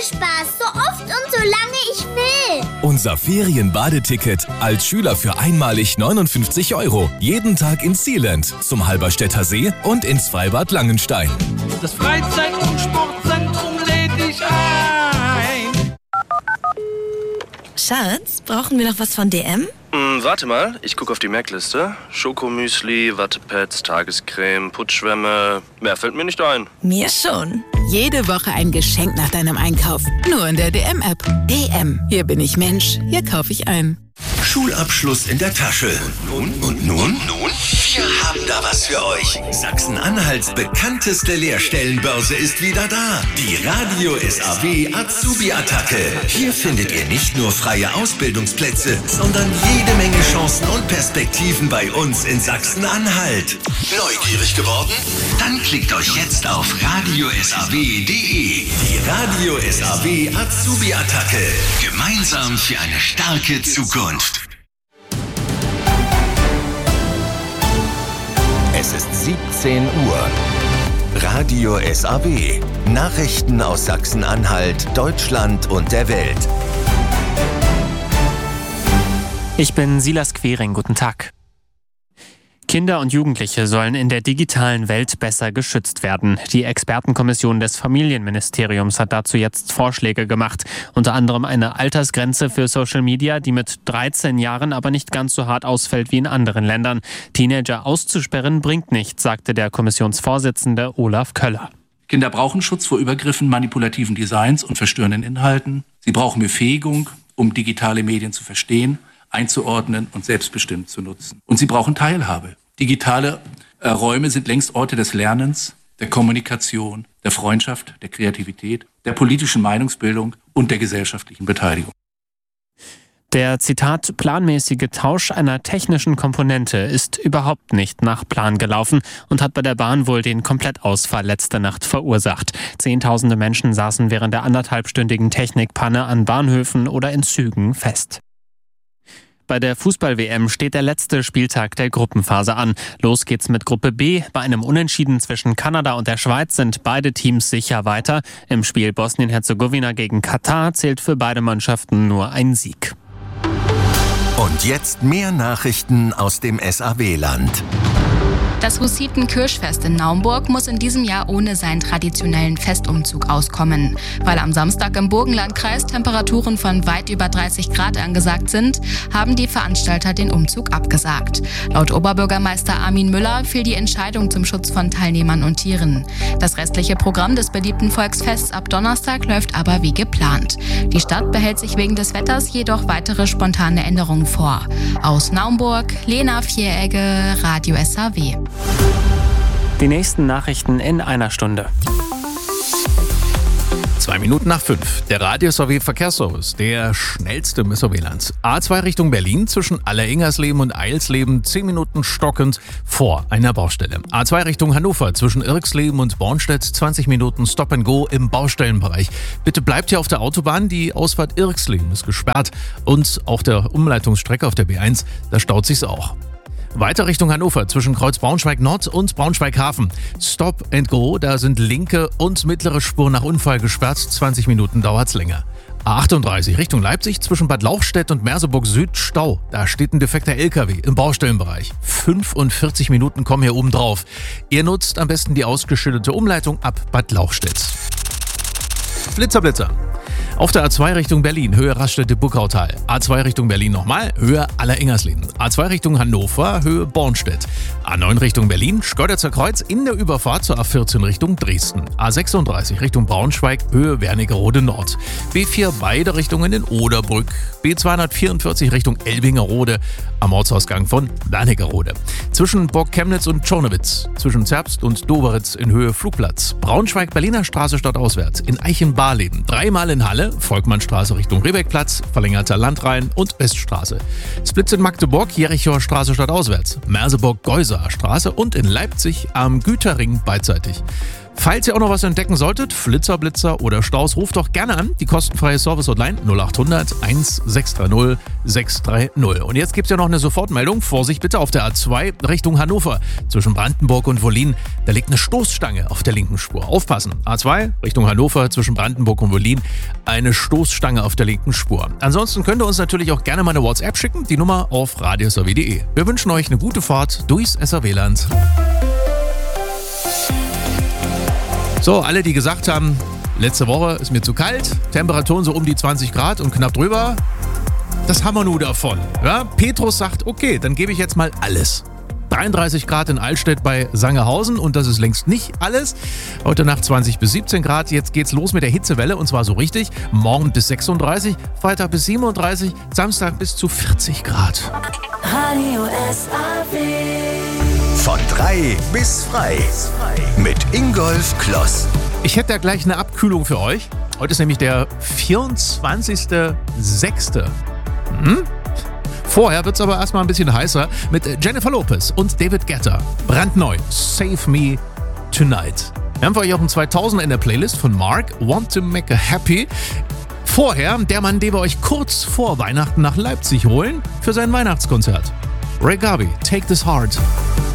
Badespaß, so oft und so lange ich will. Unser Ferienbadeticket als Schüler für einmalig 59 €. Jeden Tag ins Sealand, zum Halberstädter See und ins Freibad Langenstein. Das Freizeit- und Sportzentrum lädt dich ein. Schatz, brauchen wir noch was von DM? Warte mal, ich gucke auf die Merkliste. Schokomüsli, Wattepads, Tagescreme, Putzschwämme. Mehr fällt mir nicht ein. Mir schon. Jede Woche ein Geschenk nach deinem Einkauf. Nur in der DM-App. DM. Hier bin ich Mensch. Hier kaufe ich ein. Schulabschluss in der Tasche. Und nun? Wir haben da was für euch. Sachsen-Anhalts bekannteste Lehrstellenbörse ist wieder da. Die Radio SAW Azubi-Attacke. Hier findet ihr nicht nur freie Ausbildungsplätze, sondern jede Menge Chancen und Perspektiven bei uns in Sachsen-Anhalt. Neugierig geworden? Dann klickt euch jetzt auf radiosaw.de. Die Radio SAW Azubi-Attacke. Gemeinsam für eine starke Zukunft. Es ist 17 Uhr. Radio SAW. Nachrichten aus Sachsen-Anhalt, Deutschland und der Welt. Ich bin Silas Quering. Guten Tag. Kinder und Jugendliche sollen in der digitalen Welt besser geschützt werden. Die Expertenkommission des Familienministeriums hat dazu jetzt Vorschläge gemacht. Unter anderem eine Altersgrenze für Social Media, die mit 13 Jahren aber nicht ganz so hart ausfällt wie in anderen Ländern. Teenager auszusperren bringt nichts, sagte der Kommissionsvorsitzende Olaf Köller. Kinder brauchen Schutz vor Übergriffen, manipulativen Designs und verstörenden Inhalten. Sie brauchen Befähigung, um digitale Medien zu verstehen, einzuordnen und selbstbestimmt zu nutzen. Und sie brauchen Teilhabe. Digitale Räume sind längst Orte des Lernens, der Kommunikation, der Freundschaft, der Kreativität, der politischen Meinungsbildung und der gesellschaftlichen Beteiligung. Der, Zitat, planmäßige Tausch einer technischen Komponente ist überhaupt nicht nach Plan gelaufen und hat bei der Bahn wohl den Komplettausfall letzte Nacht verursacht. Zehntausende Menschen saßen während der anderthalbstündigen Technikpanne an Bahnhöfen oder in Zügen fest. Bei der Fußball-WM steht der letzte Spieltag der Gruppenphase an. Los geht's mit Gruppe B. Bei einem Unentschieden zwischen Kanada und der Schweiz sind beide Teams sicher weiter. Im Spiel Bosnien-Herzegowina gegen Katar zählt für beide Mannschaften nur ein Sieg. Und jetzt mehr Nachrichten aus dem SAW-Land. Das Hussiten-Kirschfest in Naumburg muss in diesem Jahr ohne seinen traditionellen Festumzug auskommen. Weil am Samstag im Burgenlandkreis Temperaturen von weit über 30 Grad angesagt sind, haben die Veranstalter den Umzug abgesagt. Laut Oberbürgermeister Armin Müller fiel die Entscheidung zum Schutz von Teilnehmern und Tieren. Das restliche Programm des beliebten Volksfests ab Donnerstag läuft aber wie geplant. Die Stadt behält sich wegen des Wetters jedoch weitere spontane Änderungen vor. Aus Naumburg, Lena Vieregge, Radio SAW. Die nächsten Nachrichten in einer Stunde. 5:02. Der Radio SAW Verkehrsservice, der schnellste im SAW-Land. A2 Richtung Berlin zwischen Alleringersleben und Eilsleben 10 Minuten stockend vor einer Baustelle. A2 Richtung Hannover zwischen Irxleben und Bornstedt 20 Minuten Stop and Go im Baustellenbereich. Bitte bleibt hier auf der Autobahn, die Ausfahrt Irxleben ist gesperrt und auf der Umleitungsstrecke auf der B1, da staut sich's auch. Weiter Richtung Hannover zwischen Kreuz Braunschweig Nord und Braunschweig Hafen. Stop and Go, da sind linke und mittlere Spur nach Unfall gesperrt. 20 Minuten dauert's länger. A38 Richtung Leipzig zwischen Bad Lauchstädt und Merseburg Süd Stau. Da steht ein defekter LKW im Baustellenbereich. 45 Minuten kommen hier oben drauf. Ihr nutzt am besten die ausgeschilderte Umleitung ab Bad Lauchstädt. Blitzer. Auf der A2 Richtung Berlin, Höhe Raststätte-Buckautal. A2 Richtung Berlin nochmal, Höhe Alleringersleben. A2 Richtung Hannover, Höhe Bornstedt. A9 Richtung Berlin, Schkeuditzer Kreuz in der Überfahrt zur A14 Richtung Dresden. A36 Richtung Braunschweig, Höhe Wernigerode Nord. B4 beide Richtungen in Oderbrück. B244 Richtung Elbingerode am Ortsausgang von Wernigerode. Zwischen Burg Chemnitz und Tschornowitz. Zwischen Zerbst und Doberitz in Höhe Flugplatz. Braunschweig-Berliner Straße stadtauswärts. In Eichenbarleben. 3-mal in Halle. Volkmannstraße Richtung Rehbeckplatz, verlängerter Landrhein und Weststraße. Splitz in Magdeburg, Jerichower Straße stadtauswärts, Merseburg-Geusaer Straße und in Leipzig am Güterring beidseitig. Falls ihr auch noch was entdecken solltet, Flitzer, Blitzer oder Staus, ruft doch gerne an. Die kostenfreie Service-Hotline 0800 1630 630. Und jetzt gibt es ja noch eine Sofortmeldung. Vorsicht bitte auf der A2 Richtung Hannover. Zwischen Brandenburg und Wollin, da liegt eine Stoßstange auf der linken Spur. Aufpassen. A2 Richtung Hannover zwischen Brandenburg und Wollin, eine Stoßstange auf der linken Spur. Ansonsten könnt ihr uns natürlich auch gerne mal eine WhatsApp schicken. Die Nummer auf radiosrw.de. Wir wünschen euch eine gute Fahrt durchs SRW-Land. So, alle, die gesagt haben, letzte Woche ist mir zu kalt, Temperaturen so um die 20 Grad und knapp drüber, das haben wir nur davon. Ja? Petrus sagt, okay, dann gebe ich jetzt mal alles. 33 Grad in Altstedt bei Sangerhausen und das ist längst nicht alles. Heute Nacht 20 bis 17 Grad, jetzt geht's los mit der Hitzewelle und zwar so richtig. Morgen bis 36, Freitag bis 37, Samstag bis zu 40 Grad. Radio SAW. Von 3 bis frei. Mit Ingolf Kloss. Ich hätte da gleich eine Abkühlung für euch. Heute ist nämlich der 24.06. Vorher wird es aber erstmal ein bisschen heißer mit Jennifer Lopez und David Guetta. Brandneu, Save Me Tonight. Wir haben für euch auch einen 2000er in der Playlist von Mark, Want to Make Her Happy. Vorher der Mann, den wir euch kurz vor Weihnachten nach Leipzig holen für sein Weihnachtskonzert. Ray Garvey, Take This Heart.